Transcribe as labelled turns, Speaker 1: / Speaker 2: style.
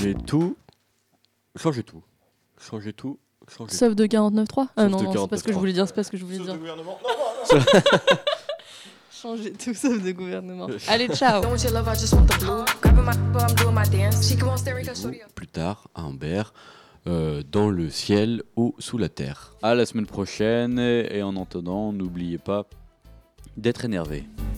Speaker 1: changer tout. Changer tout. Changer tout. Changer
Speaker 2: Sauf de 49.3. Ah
Speaker 1: Sauf
Speaker 2: non,
Speaker 1: de
Speaker 2: non, c'est pas ce que je
Speaker 1: 49.3.
Speaker 2: voulais dire, c'est pas ce que je voulais
Speaker 3: Sauf
Speaker 2: dire.
Speaker 3: de gouvernement. Non,
Speaker 2: Changer tout sauf de gouvernement. Allez, ciao.
Speaker 4: Don't want your love, I just want the blue. Grabbing my I'm doing my dance. She keep on staring cause shorty.
Speaker 1: Plus tard, à Ambert, dans le ciel ou sous la terre. À la semaine prochaine et en attendant, n'oubliez pas d'être énervé.